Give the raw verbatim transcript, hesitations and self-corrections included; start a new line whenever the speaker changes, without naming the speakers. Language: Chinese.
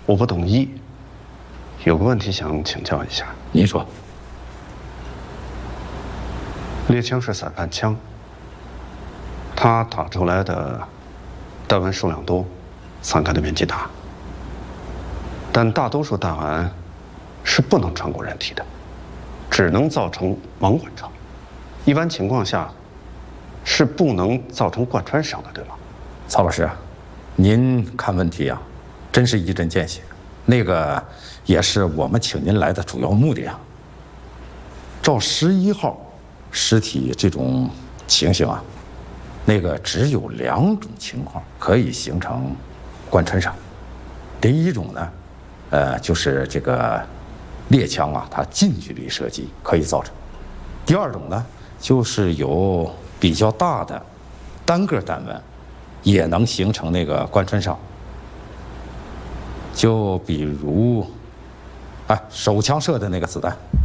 我不懂医，有个问题想请教一下。
您说。
猎枪是散弹枪，它打出来的弹丸数量多，散开的面积大，但大多数弹丸是不能穿过人体的，只能造成网管伤。一般情况下是不能造成贯穿伤的，对吗？
曹老师，您看问题啊，真是一针见血。那个也是我们请您来的主要目的啊。照十一号尸体这种情形啊，那个只有两种情况可以形成贯穿伤。第一种呢，呃，就是这个猎枪啊，它近距离射击可以造成；第二种呢，就是有比较大的单个弹丸，也能形成那个贯穿伤。就比如，哎，手枪射的那个子弹。